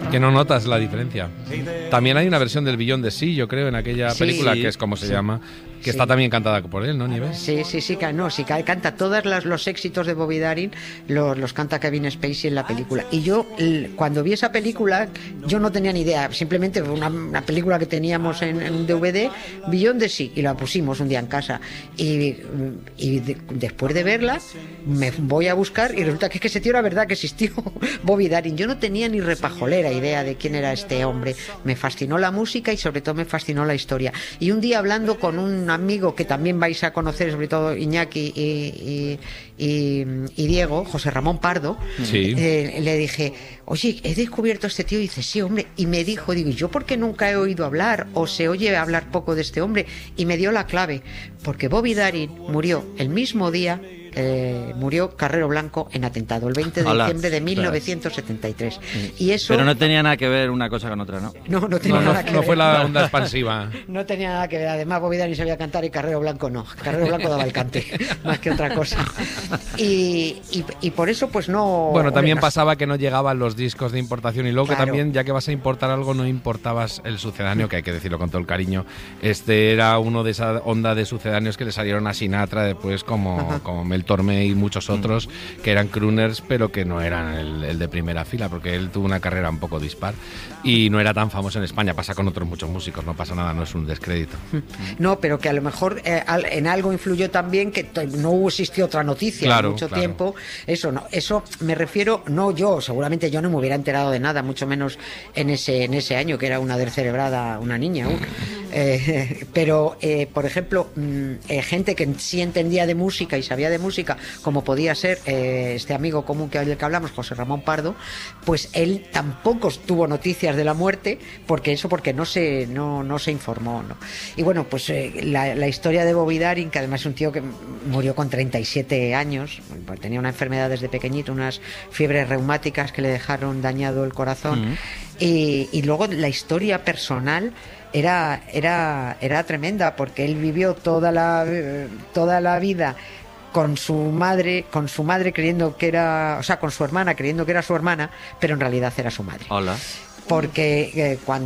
Que no notas la diferencia. También hay una versión del Beyond the Sea, yo creo, en aquella película, que es como se llama, que está también cantada por él, ¿no, Nieves? Sí, canta todos los éxitos de Bobby Darin, los canta Kevin Spacey en la película. Y yo, cuando vi esa película, yo no tenía ni idea, simplemente fue una película que teníamos en DVD, Beyond the Sea, y la pusimos un día en casa. Y después de verla, me voy a buscar y resulta que ese tío era verdad que existió, Bobby Darin. Yo no tenía ni repajolera idea de quién era este hombre. Me fascinó la música y sobre todo me fascinó la historia. Y un día hablando con un amigo que también vais a conocer, sobre todo Iñaki y Diego, José Ramón Pardo, le dije, oye, he descubierto a este tío. Y dice, sí, hombre. Y me dijo, ¿y yo por qué nunca he oído hablar o se oye hablar poco de este hombre? Y me dio la clave, porque Bobby Darin murió el mismo día. Murió Carrero Blanco en atentado el 20 de diciembre de 1973. Y eso... Pero no tenía nada que ver una cosa con otra, ¿no? No tenía nada que ver. No fue la onda expansiva. No tenía nada que ver. Además, Bobby Darin sabía cantar y Carrero Blanco no. Carrero Blanco daba el cante, más que otra cosa. Y por eso, pues no... Bueno, también pasaba que no llegaban los discos de importación y luego que también, ya que vas a importar algo, no importabas el sucedáneo, que hay que decirlo con todo el cariño. Este era uno de esa onda de sucedáneos que le salieron a Sinatra después como Mel Tormé y muchos otros que eran crooners, pero que no eran el de primera fila, porque él tuvo una carrera un poco dispar y no era tan famoso en España. Pasa con otros muchos músicos, no pasa nada, no es un descrédito. No, pero que a lo mejor en algo influyó también que no existió otra noticia en mucho tiempo. Eso me refiero, no yo, seguramente yo no me hubiera enterado de nada, mucho menos en ese año, que era una descerebrada, una niña aún. Pero, por ejemplo, gente que sí entendía de música y sabía de música, como podía ser este amigo común del que hablamos, José Ramón Pardo, pues él tampoco tuvo noticias de la muerte, porque no se informó, ¿no? Y bueno, pues la historia de Bobby Darin, que además es un tío que murió con 37 años, pues tenía una enfermedad desde pequeñito, unas fiebres reumáticas que le dejaron dañado el corazón, y luego la historia personal era tremenda, porque él vivió toda la vida con su madre creyendo que era, o sea, con su hermana creyendo que era su hermana, pero en realidad era su madre. Hola. Porque cuando